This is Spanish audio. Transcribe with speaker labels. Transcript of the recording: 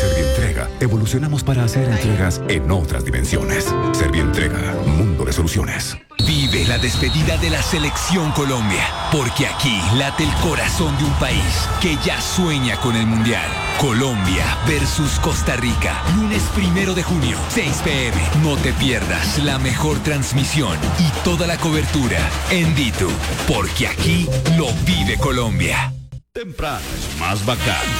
Speaker 1: Servientrega, evolucionamos para hacer entregas en otras dimensiones. Servientrega, mundo de soluciones.
Speaker 2: Vive la despedida de la Selección Colombia, porque aquí late el corazón de un país que ya sueña con el Mundial. Colombia versus Costa Rica, lunes 1 de junio, 6 p.m. No te pierdas la mejor transmisión y toda la cobertura en Ditu, porque aquí lo vive Colombia.
Speaker 3: Temprano es más bacán.